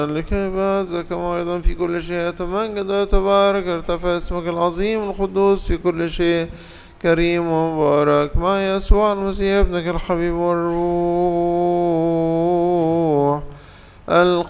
لكي بعزك أيضا في كل شيء أتمنى وتبارك ارتفع اسمك العظيم القدوس في كل شيء كريم ومبارك مع يسوع المسيح ابنك الحبيب والروح